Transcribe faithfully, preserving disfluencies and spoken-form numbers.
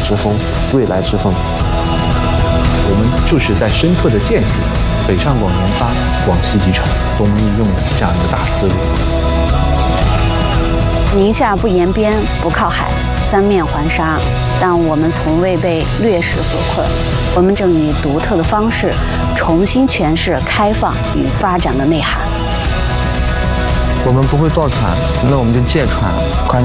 之风、未来之风。 我们就是在深刻的践行北上广研发、广西集成、东应用的这样一个大思路。 宁夏不沿边，不靠海，三面环沙，但我们从未被劣势所困。我们正以独特的方式，重新诠释开放与发展的内涵。 我们不会造船，那我们就借船。